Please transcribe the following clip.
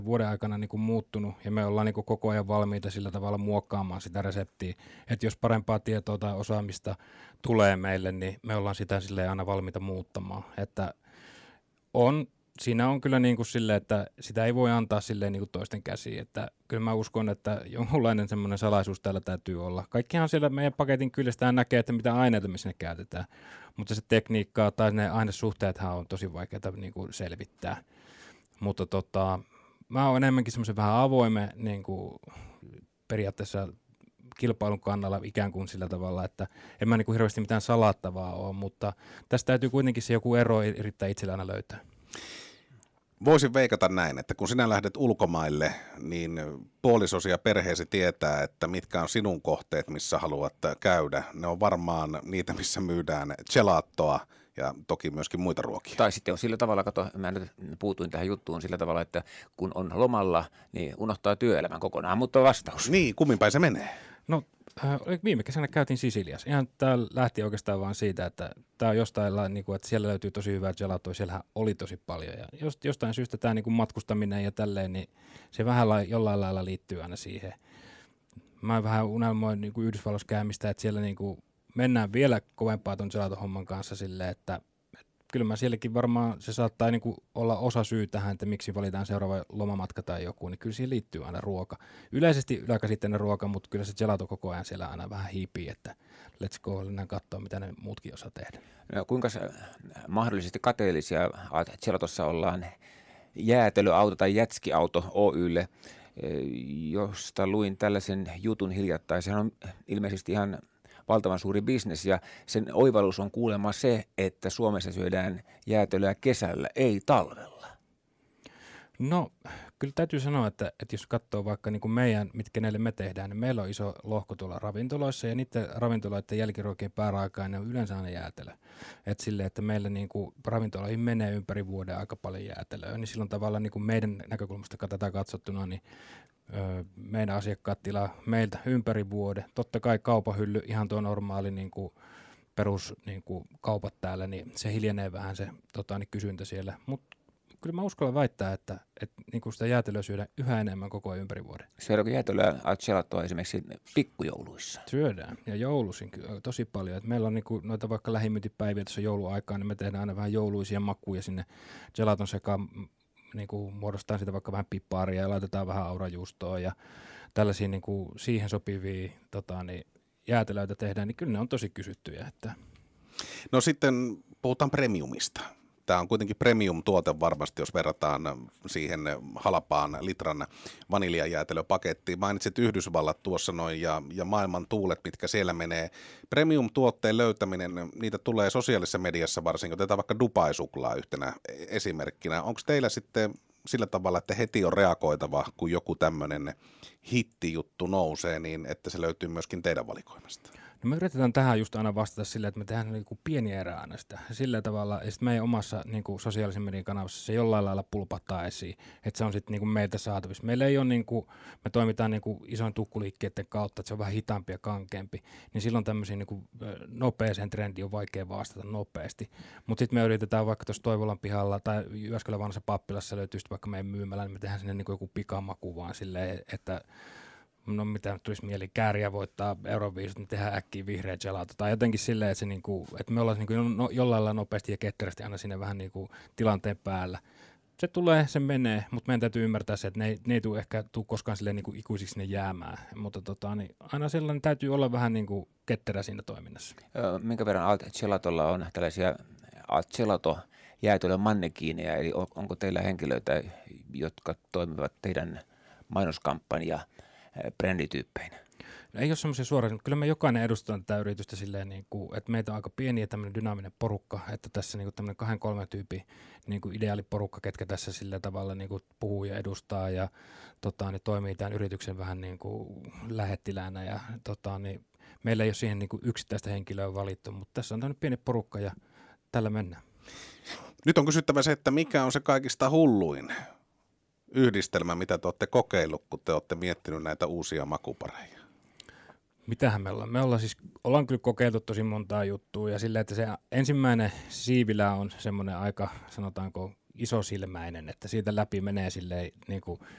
vuoden aikana niin kuin muuttunut ja me ollaan niin kuin koko ajan valmiita sillä tavalla muokkaamaan sitä reseptiä, että jos parempaa tietoa tai osaamista tulee meille, niin me ollaan sitä silleen aina valmiita muuttamaan, että siinä on kyllä niin kuin silleen, että sitä ei voi antaa silleen niin kuin toisten käsiin, että kyllä mä uskon, että jonkunlainen semmoinen salaisuus täällä täytyy olla. Kaikkihan siellä meidän paketin kyllästään näkee, että mitä aineita me sinne käytetään, mutta se tekniikkaa tai ne ainesuhteethan on tosi vaikeaa niin kuin selvittää, mutta mä oon enemmänkin semmoisen vähän avoimen niin kuin periaatteessa kilpailun kannalla ikään kuin sillä tavalla, että en mä niin kuin hirveästi mitään salattavaa ole, mutta tästä täytyy kuitenkin se joku ero yrittää itsellä aina löytää. Voisin veikata näin, että kun sinä lähdet ulkomaille, niin puolisosi ja perheesi tietää, että mitkä on sinun kohteet, missä haluat käydä. Ne on varmaan niitä, missä myydään gelattoa ja toki myöskin muita ruokia. Tai sitten on sillä tavalla, mä nyt puutuin tähän juttuun sillä tavalla, että kun on lomalla, niin unohtaa työelämän kokonaan, mutta vastaus. Niin, kumminpäin se menee? No viime kesänä käytiin Sisiliassa. Ihan tämä lähti oikeastaan vaan siitä, että tämä on jostain, niin kuin, että siellä löytyy tosi hyvää gelatoa, siellähän oli tosi paljon. Ja jostain syystä tämä niin kuin matkustaminen ja tälleen, niin se vähän jollain lailla liittyy aina siihen. Mä vähän unelmoin niin kuin Yhdysvalloissa käymistä, että siellä niin kuin mennään vielä kovempaa tuon gelato-homman kanssa silleen, että kyllä mä sielläkin varmaan se saattaa niin kuin olla osa syy tähän, että miksi valitaan seuraava lomamatka tai joku, niin kyllä siihen liittyy aina ruoka. Yleisesti yläkäsitteinen ruoka, mutta kyllä se gelato koko ajan siellä aina vähän hiipii, että let's go, mennään katsoa, mitä ne muutkin osaa tehdä. No, kuinka mahdollisesti kateellisia gelatossa ollaan jäätelöauto tai jätskiauto Oylle, josta luin tällaisen jutun hiljattain. Sehän on ilmeisesti ihan valtavan suuri bisnes ja sen oivallus on kuulemma se, että Suomessa syödään jäätelöä kesällä, ei talvella. No kyllä täytyy sanoa, että jos katsoo vaikka niin kuin kenelle me tehdään, niin meillä on iso lohko tuolla ravintoloissa ja niiden ravintoloiden jälkiruokien pääraaka-aine on yleensä aina jäätelö. Että silleen, että meillä niin kuin ravintoloihin menee ympäri vuoden aika paljon jäätelöä, niin silloin tavallaan niin kuin meidän näkökulmasta tätä katsottuna, niin meidän asiakkaat tilaa meiltä ympäri vuoden. Totta kai kaupahylly, ihan tuo normaali niin kuin perus niin kuin kaupat täällä, niin se hiljenee vähän se niin kysyntä siellä. Mutta kyllä mä uskallan väittää, että niin kuin sitä jäätelöä syödään yhä enemmän koko ajan ympäri vuoden. Syödäänkö jäätelöä gelatoa esimerkiksi pikkujouluissa? Syödään ja jouluisin tosi paljon. Et meillä on niin kuin noita vaikka lähimyyntipäiviä tuossa jouluaikaan, niin me tehdään aina vähän jouluisia makuja sinne gelaton sekaan. Niin kuin muodostaa sitä vaikka vähän pippaaria ja laitetaan vähän aurajuustoa ja tällaisia niin kuin siihen sopivia niin jäätelöitä tehdään, niin kyllä ne on tosi kysyttyjä. Että. No sitten puhutaan premiumista. Tämä on kuitenkin premium-tuote varmasti, jos verrataan siihen halpaan litran vaniljajäätelöpakettiin. Mainitsit Yhdysvallat tuossa noin ja maailman tuulet, mitkä siellä menee. Premium-tuotteen löytäminen, niitä tulee sosiaalisessa mediassa varsinkin. Otetaan vaikka Dubai-suklaa yhtenä esimerkkinä. Onko teillä sitten sillä tavalla, että heti on reagoitava, kun joku tämmöinen hittijuttu nousee, niin että se löytyy myöskin teidän valikoimasta? No me yritetään tähän just aina vastata sillä, että me tehdään niin kuin pieniä erää aina sitä. Sillä tavalla, ja sitten meidän omassa niin kuin sosiaalisen median kanavassa se jollain lailla pulpattaa esiin, että se on sitten niin kuin meiltä saatavissa. Meillä ei ole, niin kuin, me toimitaan niin kuin isoin tukkuliikkeiden kautta, että se on vähän hitaampi ja kankeampi, niin silloin tämmöisiin niin kuin nopeeseen trendiin on vaikea vastata nopeasti. Mutta sitten me yritetään vaikka tuossa Toivolan pihalla tai Jyväskylän vanhassa pappilassa löytyy vaikka meidän myymälä, niin me tehdään sinne niin kuin joku pikamaku vaan silleen, että no mitä nyt tulisi mieli, Kääriä voittaa Euroviisut, niin tehdään äkkiä vihreä gelato. Tai jotenkin silleen, että, se niinku, että me ollaan niinku jollain lailla nopeasti ja ketterästi aina siinä vähän niinku tilanteen päällä. Se tulee, se menee, mutta meidän täytyy ymmärtää se, että ne ei ehkä tule koskaan silleen niinku ikuisiksi sinne jäämään. Mutta niin aina sellainen täytyy olla vähän niinku ketterä siinä toiminnassa. Minkä verran Alt Gelatolla on tällaisia Alt Gelato jäätelön mannekiineja, eli onko teillä henkilöitä, jotka toimivat teidän mainoskampanja brändityyppeinä? Ei ole semmoisia suoraan, mutta kyllä me jokainen edustaa tätä yritystä silleen, niin kuin, että meitä on aika pieni ja tämmöinen dynaaminen porukka, että tässä niin kuin tämmöinen 2-3 tyypin niin kuin ideaaliporukka, ketkä tässä sillä tavalla niin kuin puhuu ja edustaa ja niin toimii tämän yrityksen vähän niin kuin lähettiläänä ja niin meillä ei ole siihen niin kuin yksittäistä henkilöä valittu, mutta tässä on tämmöinen pieni porukka ja tällä mennään. Nyt on kysyttävä se, että mikä on se kaikista hulluin yhdistelmä, mitä te olette kokeillut, kun te olette miettinyt näitä uusia makupareja? Mitähän me ollaan? Me ollaan kyllä kokeiltu tosi montaa juttua ja silleen, että se ensimmäinen siivilä on semmoinen aika, sanotaanko, isosilmäinen, että siitä läpi menee silleen niin kuin